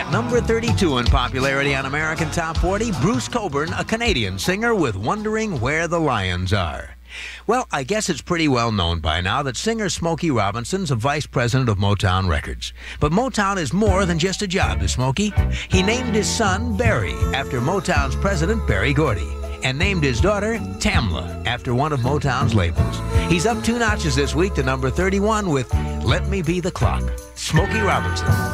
At number 32 in popularity on American Top 40, Bruce Cockburn, a Canadian singer with Wondering Where the Lions Are. Well, I guess it's pretty well known by now that singer Smokey Robinson's a vice president of Motown Records. But Motown is more than just a job to Smokey. He named his son Barry after Motown's president, Berry Gordy, and named his daughter Tamla after one of Motown's labels. He's up 2 notches this week to number 31 with Let Me Be the Clock. Smokey Robinson.